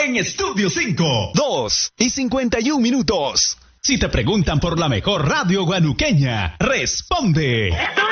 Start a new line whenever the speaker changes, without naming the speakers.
en Estudio 5. 2:51. Si te preguntan por la mejor radio guanuqueña, responde.